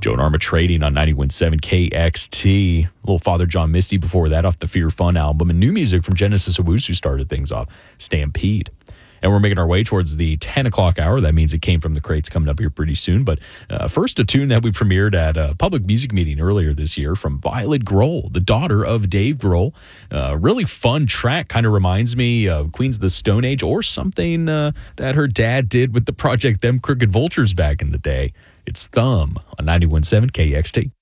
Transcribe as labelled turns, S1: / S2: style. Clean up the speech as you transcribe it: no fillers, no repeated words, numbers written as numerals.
S1: Joan Armatrading on 91.7 KXT. Little Father John Misty before that off the Fear Fun album. And new music from Genesis Owusu started things off, Stampede. And we're making our way towards the 10 o'clock hour. That means it came from the crates coming up here pretty soon. But first, a tune that we premiered at a public music meeting earlier this year from Violet Grohl, the daughter of Dave Grohl. Really fun track. Kind of reminds me of Queens of the Stone Age or something that her dad did with the project Them Crooked Vultures back in the day. It's Thumb on 91.7 KXT.